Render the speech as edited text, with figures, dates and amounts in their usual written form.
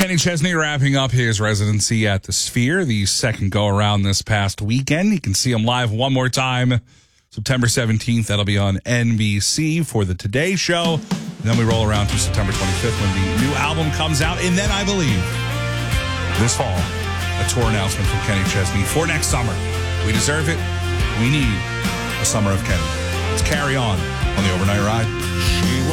Kenny Chesney wrapping up his residency at the Sphere, the second go-around this past weekend. You can see him live one more time, September 17th. That'll be on NBC for the Today Show. And then we roll around to September 25th when the new album comes out. And then I believe this fall, a tour announcement from Kenny Chesney for next summer. We deserve it. We need a summer of Kenny. Let's carry on the Overnight Ride.